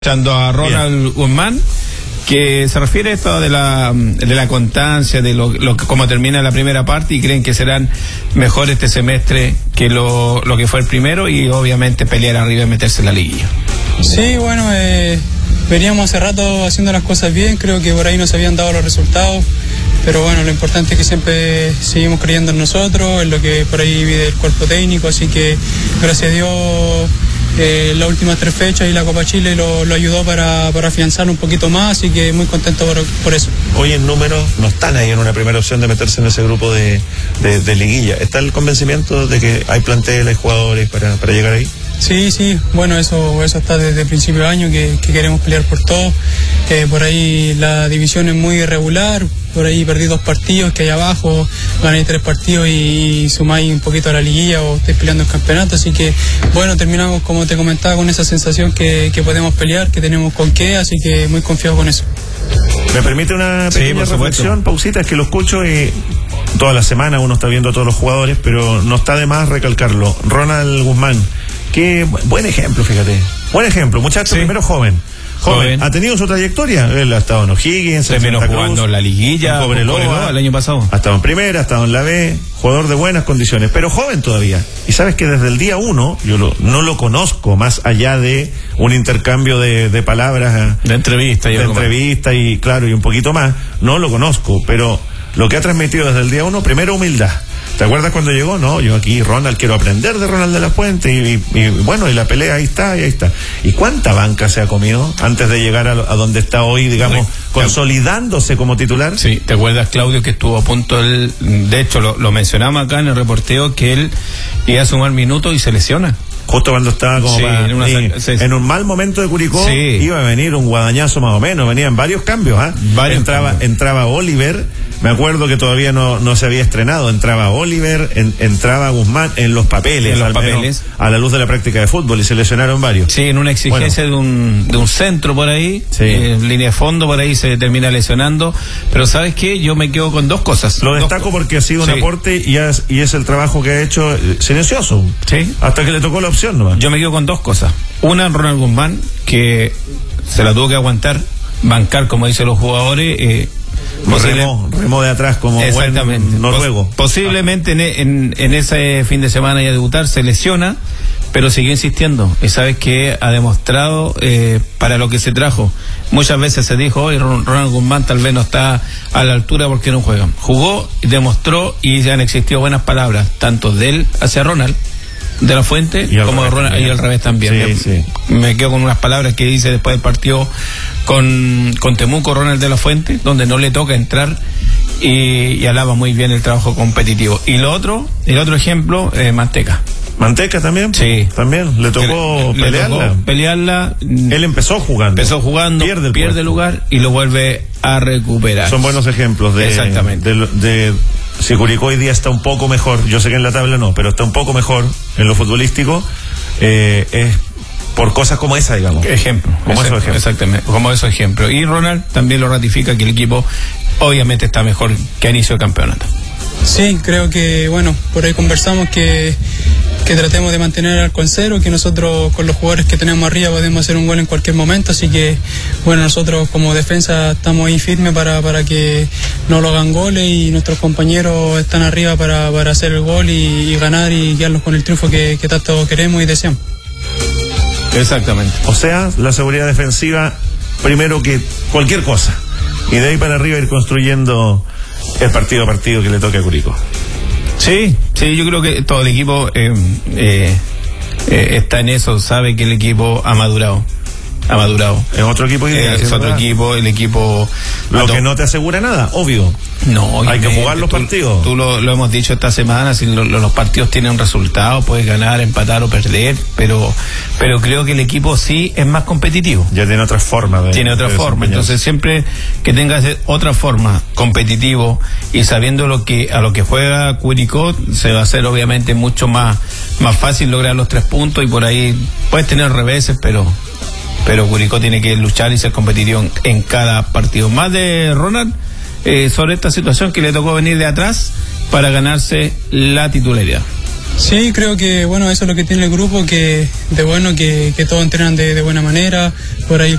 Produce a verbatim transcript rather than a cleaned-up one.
Escuchando a Ronald Guzmán, que se refiere a esto de la de la constancia, de lo, lo cómo termina la primera parte, y creen que serán mejor este semestre que lo, lo que fue el primero, y obviamente pelear arriba y meterse en la liguilla. Sí, bueno, eh, veníamos hace rato haciendo las cosas bien, creo que por ahí nos habían dado los resultados, pero bueno, lo importante es que siempre seguimos creyendo en nosotros, en lo que por ahí vive el cuerpo técnico, así que gracias a Dios Eh, las últimas tres fechas y la Copa Chile lo, lo ayudó para, para afianzar un poquito más, así que muy contento por, por eso. Hoy en números no están ahí en una primera opción de meterse en ese grupo de, de, de liguilla. ¿Está el convencimiento de que hay plantel, hay jugadores para, para llegar ahí? Sí, sí, bueno, eso eso está desde el principio de año, que, que queremos pelear por todo. Eh, por ahí la división es muy irregular, por ahí perdí dos partidos, que hay abajo gané tres partidos y, y sumáis un poquito a la liguilla o estáis peleando el campeonato, así que bueno, terminamos, como te comentaba, con esa sensación que, que podemos pelear, que tenemos con qué, así que muy confiado con eso. ¿Me permite una pequeña sí, reflexión, pausita? Es que lo escucho y toda la semana uno está viendo a todos los jugadores, pero no está de más recalcarlo. Ronald Guzmán, qué buen ejemplo, fíjate. Buen ejemplo, muchacho, sí. Primero joven. Joven. Joven. Ha tenido su trayectoria. Él ha estado en O'Higgins, terminó jugando en la liguilla, en Cobreloa el año pasado. Ha estado en primera, ha estado en la B, jugador de buenas condiciones, pero joven todavía. Y sabes que desde el día uno, yo lo, no lo conozco más allá de un intercambio de, de palabras. De entrevista y De entrevista y claro, y un poquito más. No lo conozco, pero lo que ha transmitido desde el día uno, primero humildad. ¿Te acuerdas cuando llegó? No, yo aquí, Ronald, quiero aprender de Ronald de la Fuente, y, y, y bueno, y la pelea ahí está, y ahí está. ¿Y cuánta banca se ha comido antes de llegar a, a donde está hoy, digamos, sí, consolidándose como titular? Sí, ¿te acuerdas, Claudio, que estuvo a punto, él, de hecho, lo, lo mencionamos acá en el reporteo, que él iba a sumar minutos y se lesiona? Justo cuando estaba como sí, para, en, una, y, sí, sí. en un mal momento de Curicó, sí. Iba a venir un guadañazo más o menos, venían varios cambios, ¿ah? ¿eh? Entraba, cambios. entraba Oliver, me acuerdo que todavía no, no se había estrenado, entraba Oliver, en, entraba Guzmán en los papeles, en los al papeles. Menos, a la luz de la práctica de fútbol, y se lesionaron varios. Sí, en una exigencia bueno. de un de un centro por ahí, sí. eh, en línea de fondo por ahí se termina lesionando, pero ¿sabes qué? Yo me quedo con dos cosas. Lo destaco dos porque ha sido un sí. aporte y es, y es el trabajo que ha hecho eh, silencioso, sí. hasta que le tocó la opción nomás. Yo me quedo con dos cosas. Una, Ronald Guzmán, que se la tuvo que aguantar, bancar, como dicen los jugadores, eh, Remo, remo de atrás como exactamente. Buen noruego. Pos posiblemente en, en, en ese fin de semana ya debutar, se lesiona, pero sigue insistiendo, y sabes que ha demostrado eh, para lo que se trajo. Muchas veces se dijo, hoy Ronald Guzmán tal vez no está a la altura porque no juega. Jugó, demostró, y ya han existido buenas palabras, tanto de él hacia Ronald de la Fuente y como de Ronald, y al revés también. Sí, me, sí. me quedo con unas palabras que dice después del partido con, con Temuco, Ronald de la Fuente, donde no le toca entrar, y, y alaba muy bien el trabajo competitivo. Y lo otro, el otro ejemplo, eh, Manteca. ¿Manteca también? Sí. También, le tocó le, pelearla. Le tocó pelearla. Él empezó jugando. Empezó jugando, pierde el, pierde el lugar y lo vuelve a recuperar. Son buenos ejemplos de... Exactamente. De, de, de si Curicó hoy día está un poco mejor, yo sé que en la tabla no, pero está un poco mejor en lo futbolístico, eh, es por cosas como esa, digamos. Ejemplo. Como esos ejemplos. Exactamente, como esos ejemplos. Y Ronald también lo ratifica, que el equipo obviamente está mejor que a inicio de campeonato. Sí, creo que, bueno, por ahí conversamos que, que tratemos de mantener al con cero, que nosotros con los jugadores que tenemos arriba podemos hacer un gol en cualquier momento, así que, bueno, nosotros como defensa estamos ahí firmes para, para que no lo hagan goles, y nuestros compañeros están arriba para, para hacer el gol y, y ganar y guiarlos con el triunfo que, que tanto queremos y deseamos. Exactamente. O sea, la seguridad defensiva primero que cualquier cosa, y de ahí para arriba ir construyendo el partido a partido que le toque a Curicó. Sí, sí, yo creo que todo el equipo eh, eh, eh, está en eso, sabe que el equipo ha madurado. Ha madurado. Es otro equipo y eh, es otro verdad. equipo, el equipo. Lo que no te asegura nada, obvio. No, hay que jugar los tú, partidos. Tú lo, lo hemos dicho esta semana, si lo, lo, los partidos tienen resultados, puedes ganar, empatar o perder, pero pero creo que el equipo sí es más competitivo. Ya tiene otra forma de Tiene otra de forma, entonces siempre que tengas otra forma, competitivo, y sabiendo lo que a lo que juega Curicó, se va a hacer obviamente mucho más más fácil lograr los tres puntos, y por ahí puedes tener reveses, pero pero Curicó tiene que luchar y ser competitivo en, en cada partido. Más de Ronald eh, sobre esta situación que le tocó venir de atrás para ganarse la titularidad. Sí, creo que bueno, eso es lo que tiene el grupo, que de bueno que, que todos entrenan de, de buena manera, por ahí